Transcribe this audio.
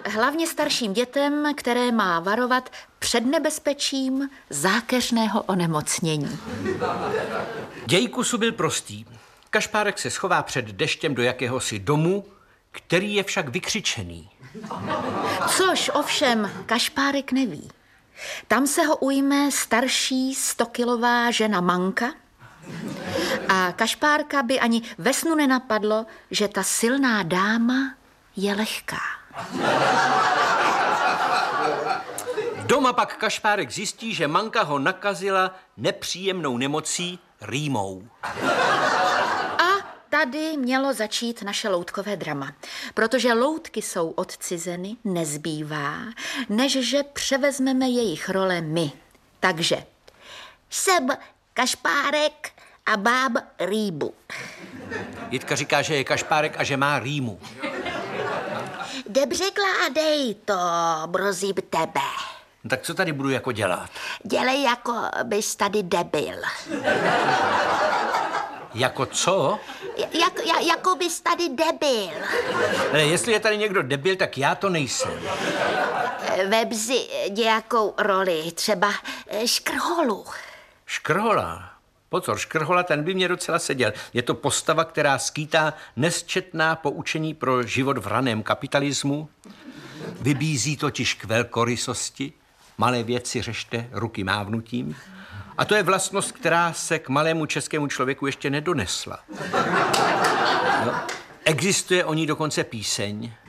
hlavně starším dětem, které má varovat před nebezpečím zákeřného onemocnění. Děj kusu byl prostý. Kašpárek se schová před deštěm do jakéhosi domu, který je však vykřičený. Což ovšem Kašpárek neví. Tam se ho ujme starší 100kilová žena Manka a Kašpárka by ani ve snu nenapadlo, že ta silná dáma je lehká. Doma pak Kašpárek zjistí, že Manka ho nakazila nepříjemnou nemocí rýmou. Tady mělo začít naše loutkové drama, protože loutky jsou odcizeny, nezbývá, nežže převezmeme jejich role my. Takže jsem Kašpárek a mám rýmu. Jitka říká, že je Kašpárek a že má rýmu. Dobře, Kládej, to prosím tebe. Tak co tady budu jako dělat? Dělej, jako bys tady debil. Jako co? Jako bys tady debil. Ale jestli je tady někdo debil, tak já to nejsem. Vem si nějakou roli, třeba Škrholu. Škrhola? Pozor, Škrhola, ten by mě docela seděl. Je to postava, která skýtá nesčetná poučení pro život v raném kapitalismu. Vybízí totiž k velkorysosti. Malé věci řešte ruky mávnutím. A to je vlastnost, která se k malému českému člověku ještě nedonesla. No. Existuje o ní dokonce píseň.